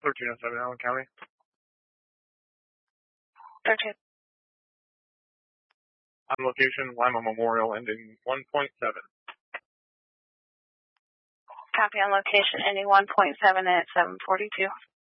1307 Allen County. 13. On location, Lima Memorial, ending 1.7. Copy on location, ending 1.7 at 7:42.